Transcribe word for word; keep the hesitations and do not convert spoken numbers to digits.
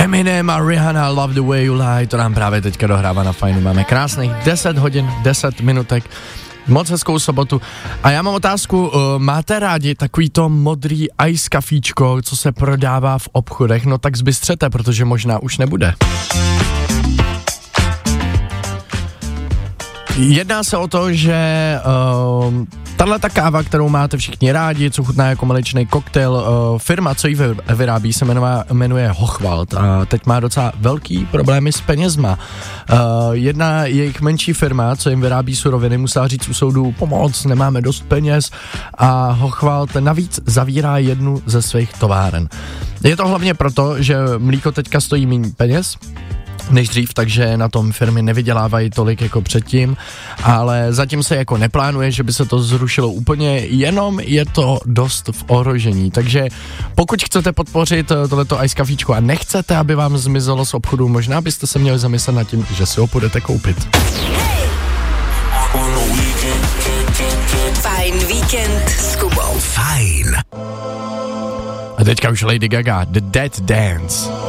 Eminem a Rihanna, Love the Way You Lie, to nám právě teďka dohrává na Fajnu. Máme krásných deset hodin, deset minutek, moc hezkou sobotu. A já mám otázku, uh, máte rádi takový to modrý ice kafíčko, co se prodává v obchodech? No tak zbystřete, protože možná už nebude. Jedná se o to, že uh, tahle ta káva, kterou máte všichni rádi, co chutná jako maličný koktejl, uh, firma, co ji vyrábí, se jmenuje, jmenuje Hochwald a teď má docela velký problémy s penězma. Uh, jedna jejich menší firma, co jim vyrábí suroviny, musela říct u soudu pomoc, nemáme dost peněz a Hochwald navíc zavírá jednu ze svých továren. Je to hlavně proto, že mlíko teďka stojí méně peněz než dřív, takže na tom firmy nevydělávají tolik jako předtím, ale zatím se jako neplánuje, že by se to zrušilo úplně, jenom je to dost v ohrožení, takže pokud chcete podpořit tohleto ice kafíčko a nechcete, aby vám zmizelo z obchodu, možná byste se měli zamyslet nad tím, že si ho půjdete koupit. Fajn víkend s Kubou. Fajn. A teďka už Lady Gaga, The Dead Dance.